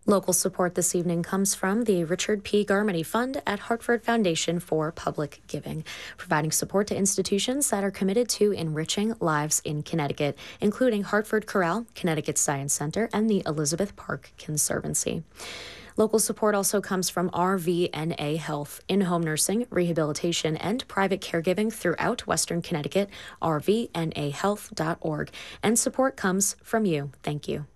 Local support this evening comes from the Richard P. Garmany Fund at Hartford Foundation for Public Giving, providing support to institutions that are committed to enriching lives in Connecticut, including Hartford Corral, Connecticut Science Center, and the Elizabeth Park Conservancy. Local support also comes from RVNA Health, in-home nursing, rehabilitation, and private caregiving throughout Western Connecticut, rvnahealth.org. And support comes from you. Thank you.